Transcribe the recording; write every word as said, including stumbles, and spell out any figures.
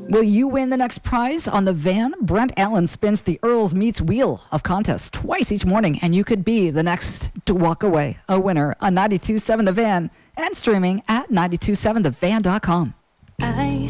Will you win the next prize on the van? Brent Allen spins the Earls Meets Wheel of Contests twice each morning, and you could be the next to walk away a winner on ninety-two point seven The Van and streaming at nine two seven the van dot com. I